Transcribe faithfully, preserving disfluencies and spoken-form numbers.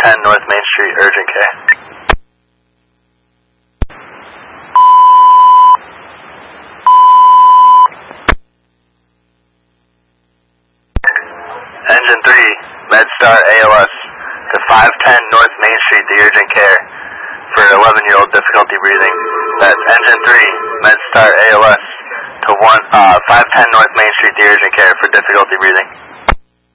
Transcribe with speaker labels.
Speaker 1: ten North Main Street, urgent care. Engine three, MedStar A L S to five ten North Main Street, the urgent care for eleven-year-old difficulty breathing. That's Engine three, MedStar A L S to one, uh, five ten North Main Street, the urgent care for difficulty breathing.